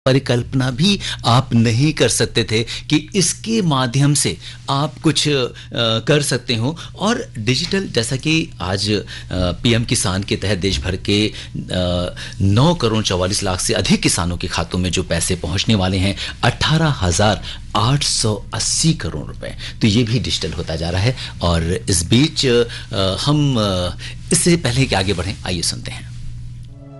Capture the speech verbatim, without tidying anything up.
परिकल्पना भी आप नहीं कर सकते थे कि इसके माध्यम से आप कुछ अ, कर सकते हो। और डिजिटल, जैसा कि आज पीएम किसान के तहत देश भर के नौ करोड़ चौवालीस लाख से अधिक किसानों के खातों में जो पैसे पहुंचने वाले हैं अठारह हजार आठ सौ अस्सी करोड़ रुपए, तो ये भी डिजिटल होता जा रहा है। और इस बीच अ, हम अ, इससे पहले कि आगे बढ़ें, आइए सुनते हैं।